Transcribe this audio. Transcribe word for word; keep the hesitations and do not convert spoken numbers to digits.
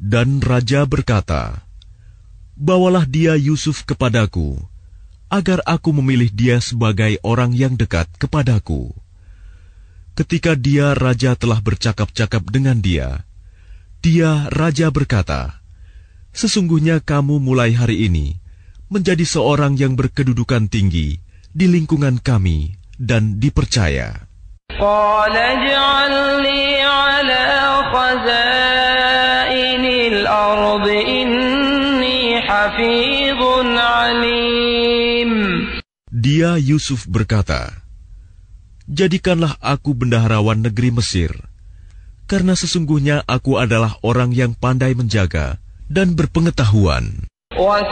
Dan raja berkata, "Bawalah dia Yusuf kepadaku, agar aku memilih dia sebagai orang yang dekat kepadaku." Ketika dia raja telah bercakap-cakap dengan dia, dia raja berkata, "Sesungguhnya kamu mulai hari ini menjadi seorang yang berkedudukan tinggi di lingkungan kami dan dipercaya." قال اجعلني على خزائن الأرض إني حفيظ عليم. Dia Yusuf berkata, "Jadikanlah aku bendaharawan negeri Mesir, karena sesungguhnya aku adalah orang yang pandai menjaga dan berpengetahuan." وكان